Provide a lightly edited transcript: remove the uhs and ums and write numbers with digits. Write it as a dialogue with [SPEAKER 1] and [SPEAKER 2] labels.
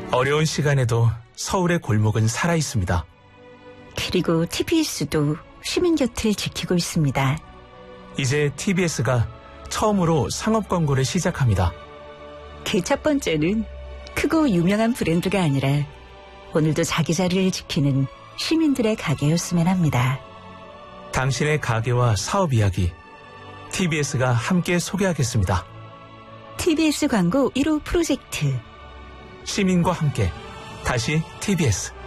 [SPEAKER 1] 어려운 시간에도 서울의 골목은 살아있습니다.
[SPEAKER 2] 그리고 TBS도 시민 곁을 지키고 있습니다.
[SPEAKER 1] 이제 TBS가 처음으로 상업 광고를 시작합니다.
[SPEAKER 2] 그 첫 번째는 크고 유명한 브랜드가 아니라 오늘도 자기 자리를 지키는 시민들의 가게였으면 합니다.
[SPEAKER 1] 당신의 가게와 사업 이야기, TBS가 함께 소개하겠습니다.
[SPEAKER 2] TBS 광고 1호 프로젝트.
[SPEAKER 1] 시민과 함께, 다시 TBS.